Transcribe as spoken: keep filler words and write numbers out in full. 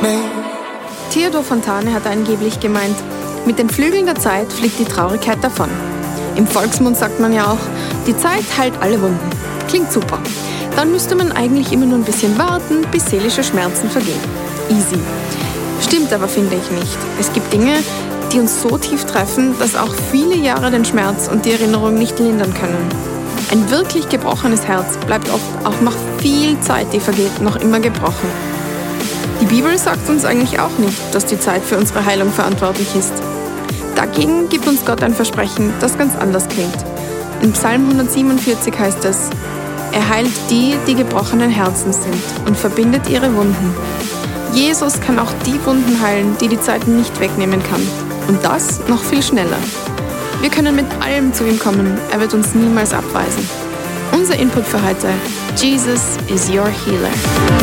Theodor Fontane hat angeblich gemeint, mit den Flügeln der Zeit fliegt die Traurigkeit davon. Im Volksmund sagt man ja auch, die Zeit heilt alle Wunden. Klingt super. Dann müsste man eigentlich immer nur ein bisschen warten, bis seelische Schmerzen vergehen. Easy. Stimmt aber, finde ich nicht. Es gibt Dinge, die uns so tief treffen, dass auch viele Jahre den Schmerz und die Erinnerung nicht lindern können. Ein wirklich gebrochenes Herz bleibt oft auch nach viel Zeit, die vergeht, noch immer gebrochen. Die Bibel sagt uns eigentlich auch nicht, dass die Zeit für unsere Heilung verantwortlich ist. Dagegen gibt uns Gott ein Versprechen, das ganz anders klingt. In Psalm hundertsiebenundvierzig heißt es: Er heilt die, die gebrochenen Herzen sind und verbindet ihre Wunden. Jesus kann auch die Wunden heilen, die die Zeit nicht wegnehmen kann. Und das noch viel schneller. Wir können mit allem zu ihm kommen, er wird uns niemals abweisen. Unser Input für heute: Jesus is your healer.